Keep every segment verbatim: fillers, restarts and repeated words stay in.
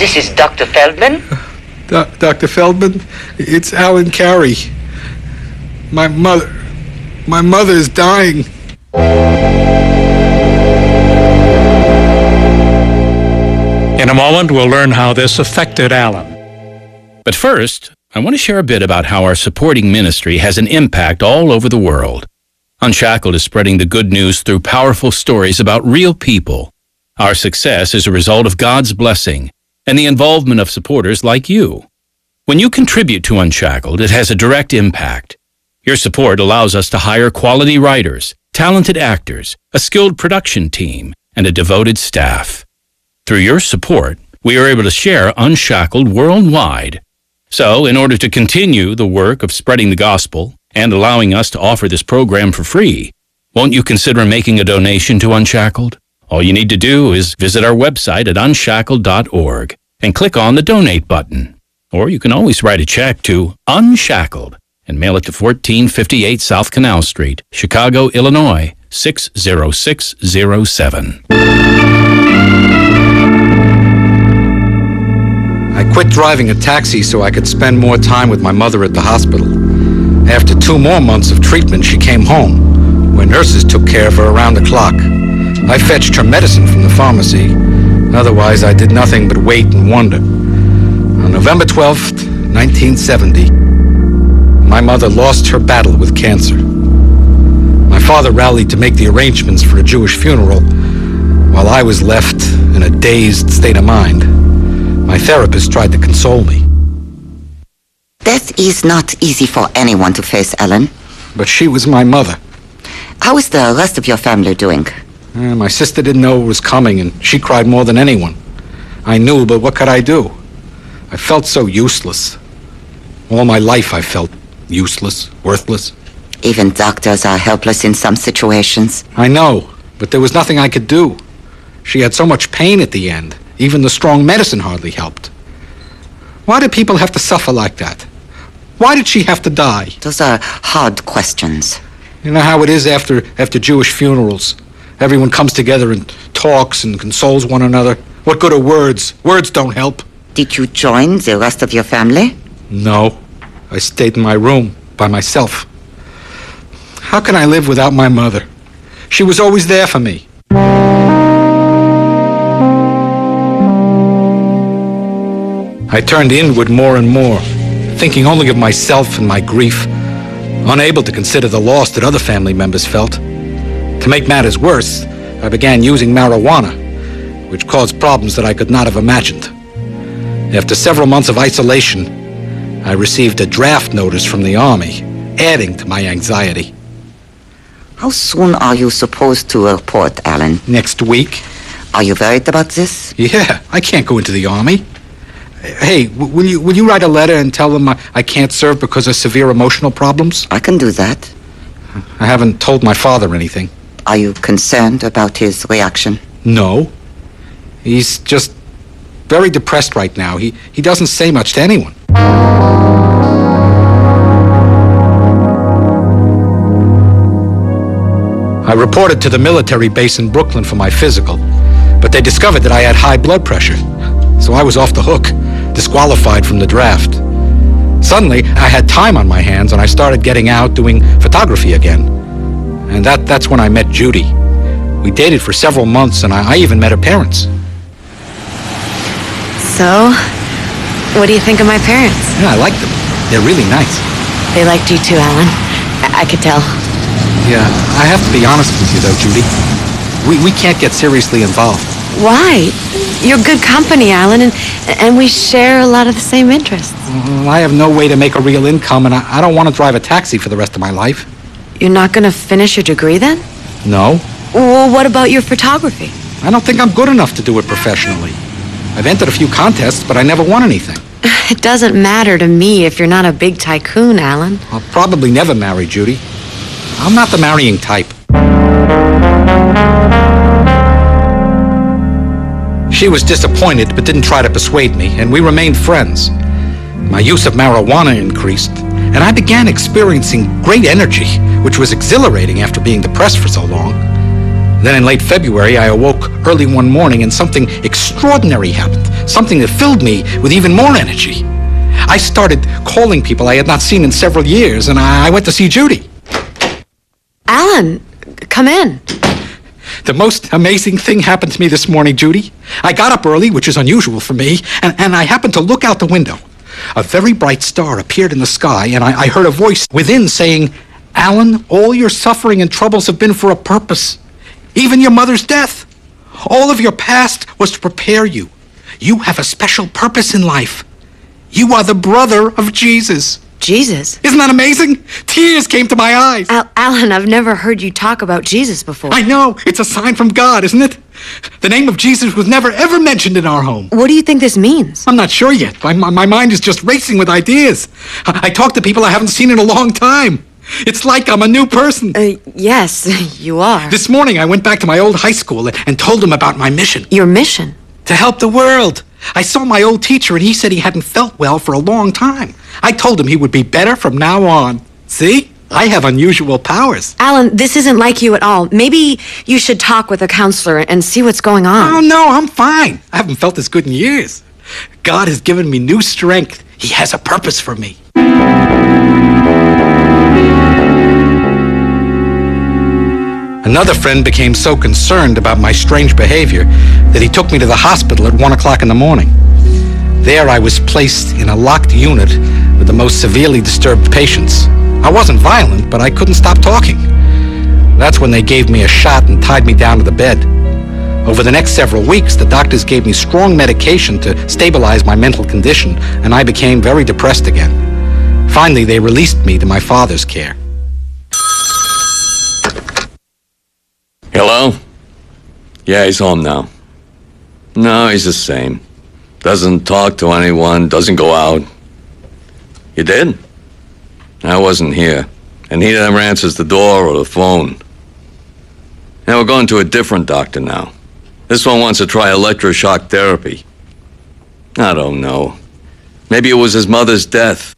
This is Doctor Feldman. Do- Doctor Feldman, it's Alan Carey. My mother, my mother is dying. In a moment, we'll learn how this affected Alan. But first, I want to share a bit about how our supporting ministry has an impact all over the world. Unshackled is spreading the good news through powerful stories about real people. Our success is a result of God's blessing and the involvement of supporters like you. When you contribute to Unshackled, it has a direct impact. Your support allows us to hire quality writers, talented actors, a skilled production team, and a devoted staff. Through your support, we are able to share Unshackled worldwide. So, in order to continue the work of spreading the gospel and allowing us to offer this program for free, won't you consider making a donation to Unshackled? All you need to do is visit our website at unshackled dot org and click on the donate button. Or you can always write a check to Unshackled and mail it to fourteen fifty-eight South Canal Street, Chicago, Illinois, six zero six zero seven. I quit driving a taxi so I could spend more time with my mother at the hospital. After two more months of treatment, she came home, where nurses took care of her around the clock. I fetched her medicine from the pharmacy. Otherwise, I did nothing but wait and wonder. On November twelfth, nineteen seventy, my mother lost her battle with cancer. My father rallied to make the arrangements for a Jewish funeral, while I was left in a dazed state of mind. My therapist tried to console me. Death is not easy for anyone to face, Alan. But she was my mother. How is the rest of your family doing? Uh, my sister didn't know it was coming, and she cried more than anyone. I knew, but what could I do? I felt so useless. All my life I felt useless, worthless. Even doctors are helpless in some situations. I know, but there was nothing I could do. She had so much pain at the end. Even the strong medicine hardly helped. Why did people have to suffer like that? Why did she have to die? Those are hard questions. You know how it is after after Jewish funerals. Everyone comes together and talks and consoles one another. What good are words? Words don't help. Did you join the rest of your family? No. I stayed in my room by myself. How can I live without my mother? She was always there for me. I turned inward more and more, thinking only of myself and my grief, unable to consider the loss that other family members felt. To make matters worse, I began using marijuana, which caused problems that I could not have imagined. After several months of isolation, I received a draft notice from the Army, adding to my anxiety. How soon are you supposed to report, Alan? Next week. Are you worried about this? Yeah, I can't go into the Army. Hey, w- will you will you write a letter and tell them I, I can't serve because of severe emotional problems? I can do that. I haven't told my father anything. Are you concerned about his reaction? No. He's just very depressed right now. He, he doesn't say much to anyone. I reported to the military base in Brooklyn for my physical, but they discovered that I had high blood pressure. So I was off the hook, disqualified from the draft. Suddenly, I had time on my hands and I started getting out doing photography again. And that, that's when I met Judy. We dated for several months and I, I even met her parents. So, what do you think of my parents? Yeah, I like them. They're really nice. They liked you too, Alan. I, I could tell. Yeah, I have to be honest with you though, Judy. We, we can't get seriously involved. Why? You're good company, Alan, and, and we share a lot of the same interests. Well, I have no way to make a real income, and I, I don't want to drive a taxi for the rest of my life. You're not going to finish your degree then? No. Well, what about your photography? I don't think I'm good enough to do it professionally. I've entered a few contests, but I never won anything. It doesn't matter to me if you're not a big tycoon, Alan. I'll probably never marry Judy. I'm not the marrying type. She was disappointed, but didn't try to persuade me, and we remained friends. My use of marijuana increased, and I began experiencing great energy, which was exhilarating after being depressed for so long. Then in late February, I awoke early one morning and something extraordinary happened, something that filled me with even more energy. I started calling people I had not seen in several years, and I went to see Judy. Alan, come in. The most amazing thing happened to me this morning, Judy. I got up early, which is unusual for me, and, and I happened to look out the window. A very bright star appeared in the sky, and I, I heard a voice within saying, "Alan, all your suffering and troubles have been for a purpose. Even your mother's death. All of your past was to prepare you. You have a special purpose in life. You are the brother of Jesus." Jesus? Isn't that amazing? Tears came to my eyes. Al- Alan, I've never heard you talk about Jesus before. I know. It's a sign from God, isn't it? The name of Jesus was never, ever mentioned in our home. What do you think this means? I'm not sure yet. My, my, my mind is just racing with ideas. I, I talk to people I haven't seen in a long time. It's like I'm a new person. Uh, yes, you are. This morning, I went back to my old high school and, and told them about my mission. Your mission? To help the world. I saw my old teacher, and he said he hadn't felt well for a long time. I told him he would be better from now on. See? I have unusual powers. Alan, this isn't like you at all. Maybe you should talk with a counselor and see what's going on. Oh, no, I'm fine. I haven't felt this good in years. God has given me new strength. He has a purpose for me. Another friend became so concerned about my strange behavior that he took me to the hospital at one o'clock in the morning. There I was placed in a locked unit with the most severely disturbed patients. I wasn't violent, but I couldn't stop talking. That's when they gave me a shot and tied me down to the bed. Over the next several weeks, the doctors gave me strong medication to stabilize my mental condition, and I became very depressed again. Finally, they released me to my father's care. Hello? Yeah, he's home now. No, he's the same. Doesn't talk to anyone, doesn't go out. You did? I wasn't here. And he never answers the door or the phone. Now we're going to a different doctor now. This one wants to try electroshock therapy. I don't know. Maybe it was his mother's death.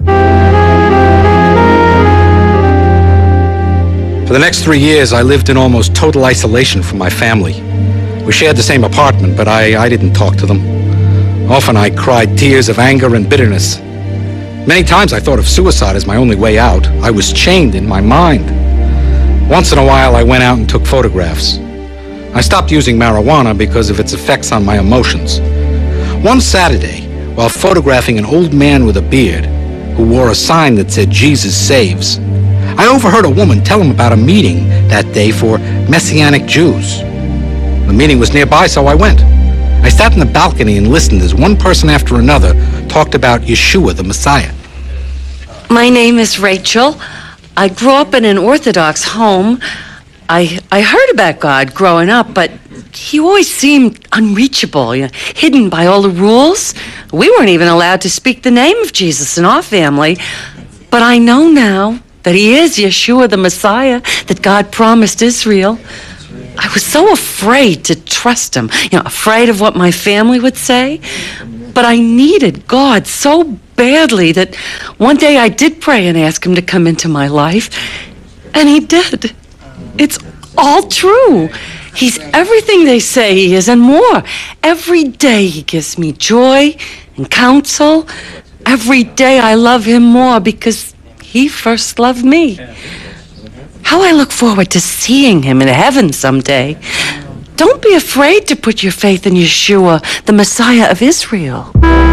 For the next three years, I lived in almost total isolation from my family. We shared the same apartment, but I, I didn't talk to them. Often I cried tears of anger and bitterness. Many times I thought of suicide as my only way out. I was chained in my mind. Once in a while, I went out and took photographs. I stopped using marijuana because of its effects on my emotions. One Saturday, while photographing an old man with a beard who wore a sign that said, "Jesus saves," I overheard a woman tell him about a meeting that day for Messianic Jews. The meeting was nearby, so I went. I sat in the balcony and listened as one person after another talked about Yeshua, the Messiah. My name is Rachel. I grew up in an Orthodox home. I I heard about God growing up, but he always seemed unreachable, you know, hidden by all the rules. We weren't even allowed to speak the name of Jesus in our family. But I know now that he is Yeshua, the Messiah, that God promised Israel. I was so afraid to trust him, you know, afraid of what my family would say. But I needed God so badly that one day I did pray and ask him to come into my life, and he did. It's all true. He's everything they say he is and more. Every day he gives me joy and counsel. Every day I love him more because he first loved me. How I look forward to seeing him in heaven someday. Don't be afraid to put your faith in Yeshua, the Messiah of Israel.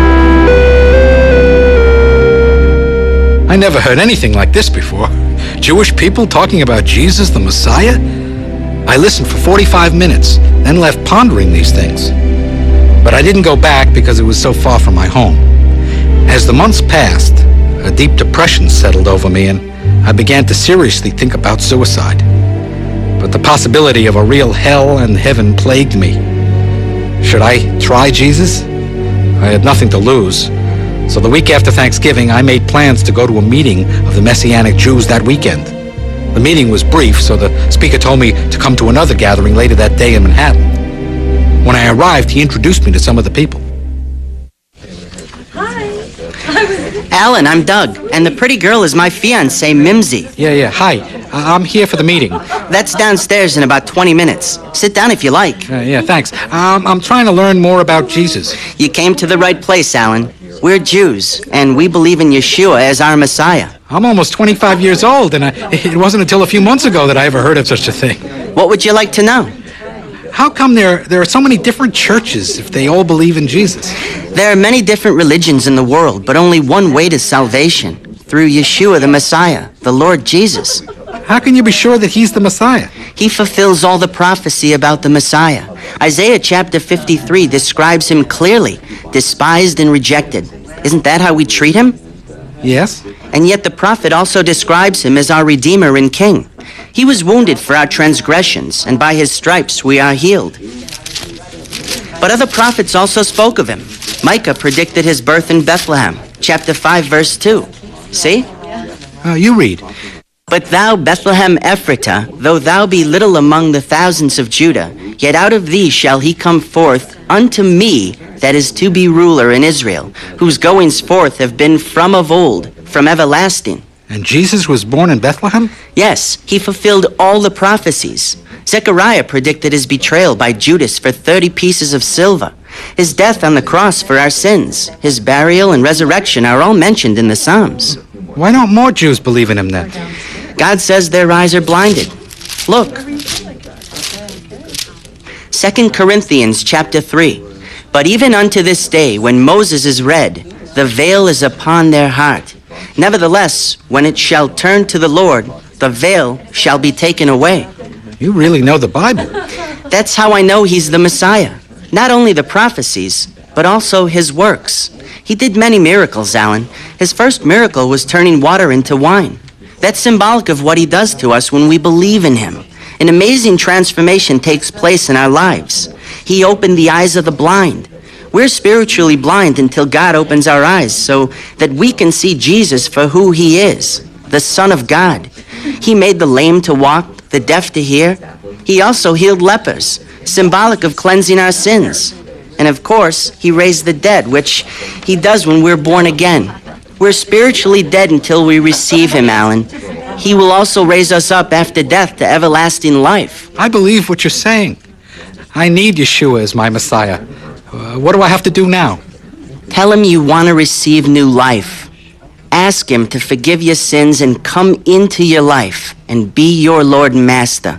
I never heard anything like this before. Jewish people talking about Jesus, the Messiah? I listened for forty-five minutes, then left pondering these things. But I didn't go back because it was so far from my home. As the months passed, a deep depression settled over me, and I began to seriously think about suicide. But the possibility of a real hell and heaven plagued me. Should I try Jesus? I had nothing to lose. So the week after Thanksgiving, I made plans to go to a meeting of the Messianic Jews that weekend. The meeting was brief, so the speaker told me to come to another gathering later that day in Manhattan. When I arrived, he introduced me to some of the people. Alan, I'm Doug, and the pretty girl is my fiancée, Mimsy. Yeah, yeah. Hi. I- I'm here for the meeting. That's downstairs in about twenty minutes. Sit down if you like. Uh, yeah, thanks. Um, I'm trying to learn more about Jesus. You came to the right place, Alan. We're Jews, and we believe in Yeshua as our Messiah. I'm almost twenty-five years old, and I, it wasn't until a few months ago that I ever heard of such a thing. What would you like to know? How come there, there are so many different churches if they all believe in Jesus? There are many different religions in the world, but only one way to salvation, through Yeshua the Messiah, the Lord Jesus. How can you be sure that he's the Messiah? He fulfills all the prophecy about the Messiah. Isaiah chapter fifty-three describes him clearly, despised and rejected. Isn't that how we treat him? Yes. And yet the prophet also describes him as our Redeemer and King. He was wounded for our transgressions, and by his stripes we are healed. But other prophets also spoke of him. Micah predicted his birth in Bethlehem, chapter five, verse two. See? Uh, you read. But thou, Bethlehem Ephratah, though thou be little among the thousands of Judah, yet out of thee shall he come forth unto me that is to be ruler in Israel, whose goings forth have been from of old, from everlasting. And Jesus was born in Bethlehem? Yes, he fulfilled all the prophecies. Zechariah predicted his betrayal by Judas for thirty pieces of silver, his death on the cross for our sins, his burial and resurrection are all mentioned in the Psalms. Why don't more Jews believe in him then? God says their eyes are blinded. Look. Second Corinthians chapter three. But even unto this day, when Moses is read, the veil is upon their heart. Nevertheless, when it shall turn to the Lord, the veil shall be taken away. You really know the Bible. That's how I know he's the Messiah. Not only the prophecies, but also his works. He did many miracles, Alan. His first miracle was turning water into wine. That's symbolic of what he does to us when we believe in him. An amazing transformation takes place in our lives. He opened the eyes of the blind. We're spiritually blind until God opens our eyes so that we can see Jesus for who he is, the Son of God. He made the lame to walk, the deaf to hear. He also healed lepers, symbolic of cleansing our sins. And of course, he raised the dead, which he does when we're born again. We're spiritually dead until we receive him, Alan. He will also raise us up after death to everlasting life. I believe what you're saying. I need Yeshua as my Messiah. Uh, what do I have to do now? Tell him you want to receive new life. Ask him to forgive your sins and come into your life and be your Lord and Master.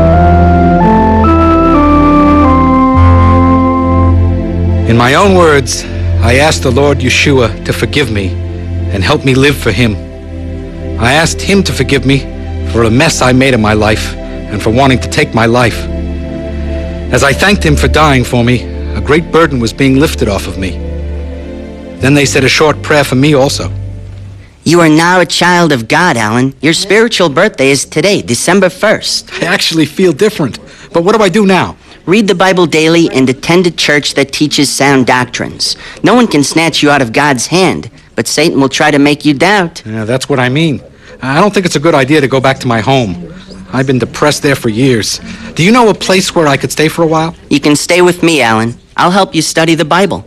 In my own words, I asked the Lord Yeshua to forgive me and help me live for him. I asked him to forgive me for a mess I made of my life and for wanting to take my life. As I thanked him for dying for me, a great burden was being lifted off of me. Then they said a short prayer for me also. You are now a child of God, Alan. Your spiritual birthday is today, December first. I actually feel different. But what do I do now? Read the Bible daily and attend a church that teaches sound doctrines. No one can snatch you out of God's hand, but Satan will try to make you doubt. Yeah, that's what I mean. I don't think it's a good idea to go back to my home. I've been depressed there for years. Do you know a place where I could stay for a while? You can stay with me, Alan. I'll help you study the Bible.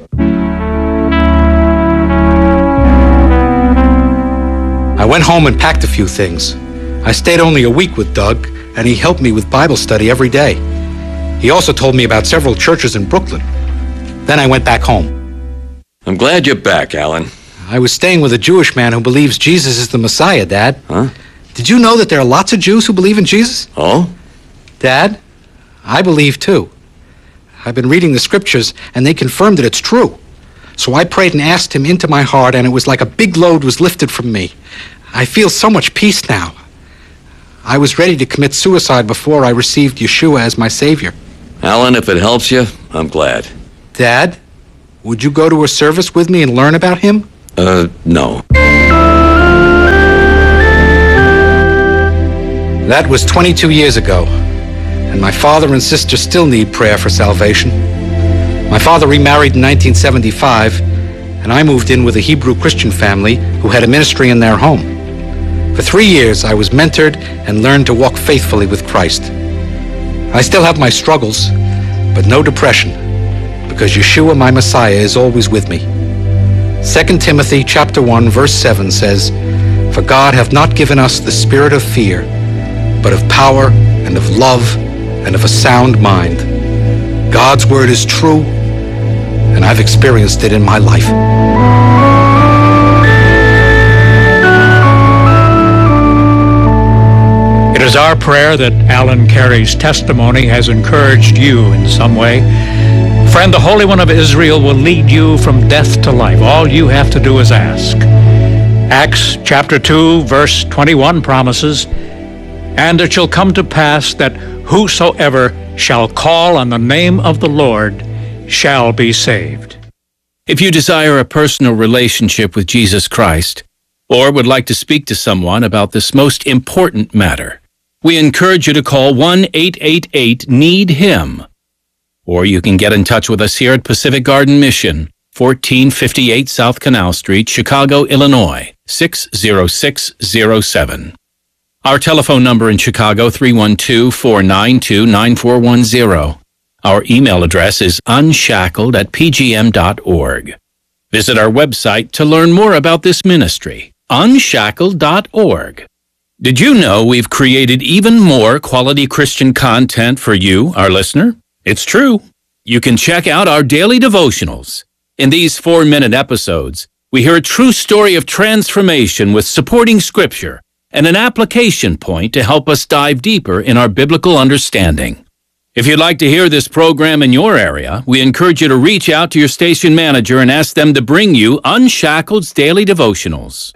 I went home and packed a few things. I stayed only a week with Doug, and he helped me with Bible study every day. He also told me about several churches in Brooklyn. Then I went back home. I'm glad you're back, Alan. I was staying with a Jewish man who believes Jesus is the Messiah, Dad. Huh? Did you know that there are lots of Jews who believe in Jesus? Oh? Dad, I believe too. I've been reading the scriptures, and they confirmed that it's true. So I prayed and asked him into my heart, and it was like a big load was lifted from me. I feel so much peace now. I was ready to commit suicide before I received Yeshua as my Savior. Alan, if it helps you, I'm glad. Dad, would you go to a service with me and learn about him? Uh, no. That was twenty-two years ago, and my father and sister still need prayer for salvation. My father remarried in nineteen seventy-five, and I moved in with a Hebrew Christian family who had a ministry in their home. For three years, I was mentored and learned to walk faithfully with Christ. I still have my struggles, but no depression, because Yeshua, my Messiah, is always with me. Second Timothy chapter one, verse seven says, "For God hath not given us the spirit of fear, but of power and of love and of a sound mind." God's word is true, and I've experienced it in my life. It is our prayer that Alan Carey's testimony has encouraged you in some way. Friend, the Holy One of Israel will lead you from death to life. All you have to do is ask. Acts chapter two, verse twenty-one promises, "And it shall come to pass that whosoever shall call on the name of the Lord shall be saved." If you desire a personal relationship with Jesus Christ, or would like to speak to someone about this most important matter, we encourage you to call one eight eight eight need him. Or you can get in touch with us here at Pacific Garden Mission, fourteen fifty-eight South Canal Street, Chicago, Illinois, six zero six zero seven. Our telephone number in Chicago, three one two, four nine two, nine four one zero. Our email address is unshackled at p g m dot org. Visit our website to learn more about this ministry, unshackled dot org. Did you know we've created even more quality Christian content for you, our listener? It's true. You can check out our daily devotionals. In these four-minute episodes, we hear a true story of transformation with supporting scripture and an application point to help us dive deeper in our biblical understanding. If you'd like to hear this program in your area, we encourage you to reach out to your station manager and ask them to bring you Unshackled's daily devotionals.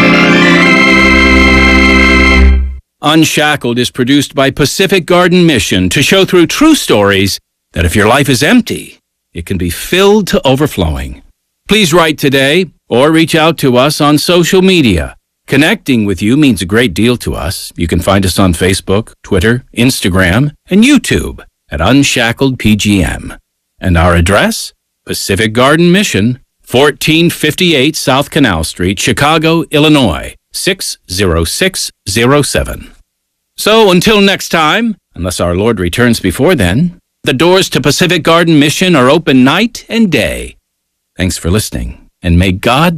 Unshackled is produced by Pacific Garden Mission to show through true stories that if your life is empty, it can be filled to overflowing. Please write today or reach out to us on social media. Connecting with you means a great deal to us. You can find us on Facebook, Twitter, Instagram, and YouTube at Unshackled P G M. And our address? Pacific Garden Mission, fourteen fifty-eight South Canal Street, Chicago, Illinois, six zero six zero seven. So until next time, unless our Lord returns before then, the doors to Pacific Garden Mission are open night and day. Thanks for listening, and may God